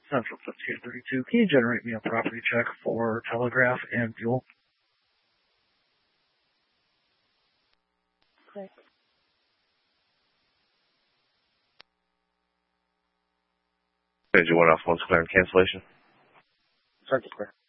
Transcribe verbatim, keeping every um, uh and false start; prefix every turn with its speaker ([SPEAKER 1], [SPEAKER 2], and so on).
[SPEAKER 1] Central fifteen thirty-two. Can you generate me a property check for Telegraph and Fuel?
[SPEAKER 2] Click.
[SPEAKER 3] Did you want off one square and cancellation?
[SPEAKER 1] Circle Square.